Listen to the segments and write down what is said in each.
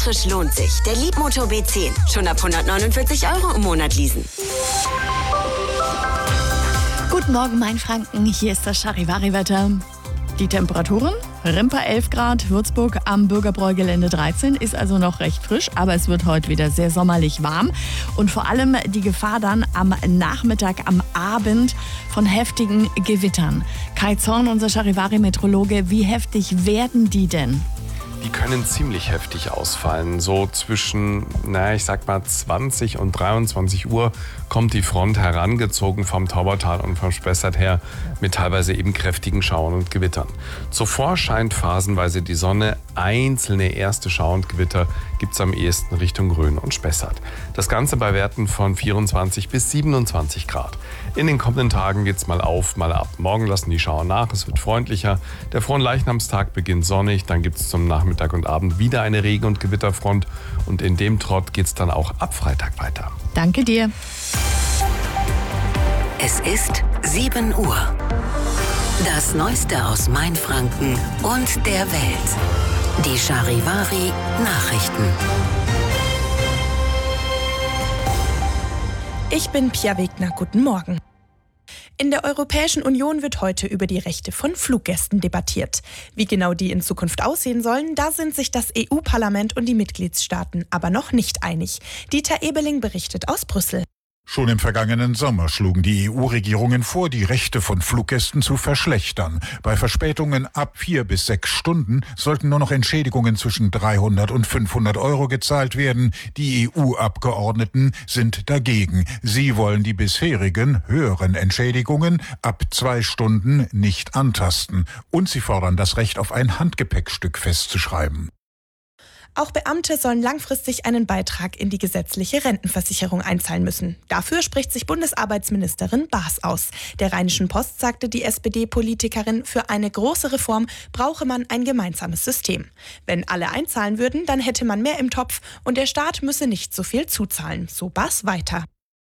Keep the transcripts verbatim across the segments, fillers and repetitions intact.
Elektrisch lohnt sich. Der Leapmotor B zehn. Schon ab hundertneunundvierzig Euro im Monat leasen. Guten Morgen, Mainfranken. Hier ist das Charivari-Wetter. Die Temperaturen? Rimper elf Grad, Würzburg am Bürgerbräugelände dreizehn, ist also noch recht frisch, aber es wird heute wieder sehr sommerlich warm. Und vor allem die Gefahr dann am Nachmittag, am Abend von heftigen Gewittern. Kai Zorn, unser Charivari-Meteorologe, wie heftig werden die denn? Die können ziemlich heftig ausfallen. So zwischen, naja, ich sag mal zwanzig und dreiundzwanzig Uhr kommt die Front herangezogen vom Taubertal und vom Spessart her mit teilweise eben kräftigen Schauern und Gewittern. Zuvor scheint phasenweise die Sonne. Einzelne erste Schauer und Gewitter gibt es am ehesten Richtung Rhön und Spessart. Das Ganze bei Werten von vierundzwanzig bis siebenundzwanzig Grad. In den kommenden Tagen geht's mal auf, mal ab. Morgen lassen die Schauer nach, es wird freundlicher. Der Fronleichnamstag beginnt sonnig, dann gibt es zum Nachmittag und Abend wieder eine Regen- und Gewitterfront. Und in dem Trott geht's dann auch ab Freitag weiter. Danke dir. Es ist sieben Uhr. Das Neueste aus Mainfranken und der Welt. Die Charivari Nachrichten. Ich bin Pia Wegner. Guten Morgen. In der Europäischen Union wird heute über die Rechte von Fluggästen debattiert. Wie genau die in Zukunft aussehen sollen, da sind sich das E U-Parlament und die Mitgliedstaaten aber noch nicht einig. Dieter Ebeling berichtet aus Brüssel. Schon im vergangenen Sommer schlugen die E U-Regierungen vor, die Rechte von Fluggästen zu verschlechtern. Bei Verspätungen ab vier bis sechs Stunden sollten nur noch Entschädigungen zwischen dreihundert und fünfhundert Euro gezahlt werden. Die E U-Abgeordneten sind dagegen. Sie wollen die bisherigen höheren Entschädigungen ab zwei Stunden nicht antasten. Und sie fordern das Recht auf ein Handgepäckstück festzuschreiben. Auch Beamte sollen langfristig einen Beitrag in die gesetzliche Rentenversicherung einzahlen müssen. Dafür spricht sich Bundesarbeitsministerin Baas aus. Der Rheinischen Post sagte die S P D-Politikerin, für eine große Reform brauche man ein gemeinsames System. Wenn alle einzahlen würden, dann hätte man mehr im Topf und der Staat müsse nicht so viel zuzahlen. So Baas weiter.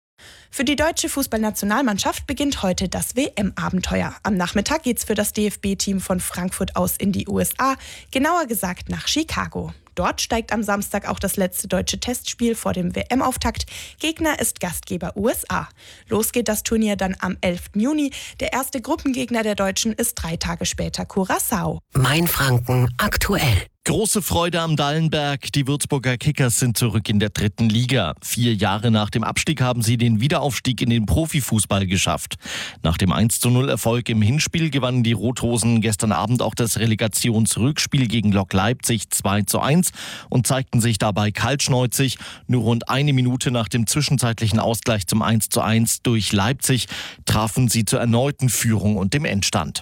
Für die deutsche Fußballnationalmannschaft beginnt heute das W M-Abenteuer. Am Nachmittag geht's für das D F B-Team von Frankfurt aus in die U S A, genauer gesagt nach Chicago. Dort steigt am Samstag auch das letzte deutsche Testspiel vor dem W M-Auftakt. Gegner ist Gastgeber U S A. Los geht das Turnier dann am elften Juni. Der erste Gruppengegner der Deutschen ist drei Tage später Curaçao. Mainfranken aktuell. Große Freude am Dallenberg. Die Würzburger Kickers sind zurück in der dritten Liga. Vier Jahre nach dem Abstieg haben sie den Wiederaufstieg in den Profifußball geschafft. Nach dem eins zu null Erfolg im Hinspiel gewannen die Rothosen gestern Abend auch das Relegationsrückspiel gegen Lok Leipzig zwei zu eins und zeigten sich dabei kaltschnäuzig. Nur rund eine Minute nach dem zwischenzeitlichen Ausgleich zum eins zu eins durch Leipzig trafen sie zur erneuten Führung und dem Endstand.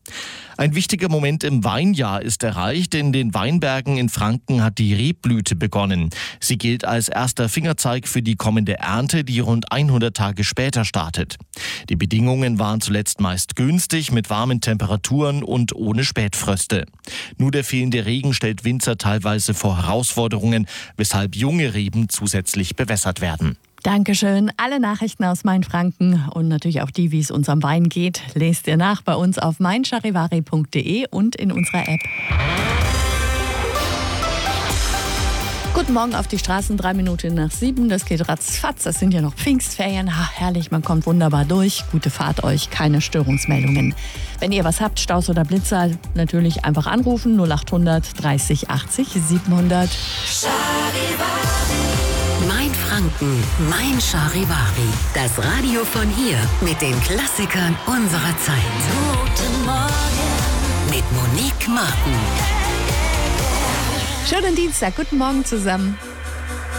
Ein wichtiger Moment im Weinjahr ist erreicht. In den Weinbergen in Franken hat die Rebblüte begonnen. Sie gilt als erster Fingerzeig für die kommende Ernte, die rund hundert Tage später startet. Die Bedingungen waren zuletzt meist günstig, mit warmen Temperaturen und ohne Spätfröste. Nur der fehlende Regen stellt Winzer teilweise vor Herausforderungen, weshalb junge Reben zusätzlich bewässert werden. Dankeschön. Alle Nachrichten aus Mainfranken und natürlich auch die, wie es uns am Wein geht, lest ihr nach bei uns auf mein charivari punkt de und in unserer App. Guten Morgen auf die Straßen, drei Minuten nach sieben. Das geht ratzfatz. Es sind ja noch Pfingstferien. Ha, herrlich, man kommt wunderbar durch. Gute Fahrt euch, keine Störungsmeldungen. Wenn ihr was habt, Staus oder Blitzer, natürlich einfach anrufen. null achthundert dreißig achtzig siebenhundert. Mainfranken, mein Charivari. Das Radio von hier mit den Klassikern unserer Zeit. Guten Morgen mit Monique Martin. Schönen Dienstag, guten Morgen zusammen.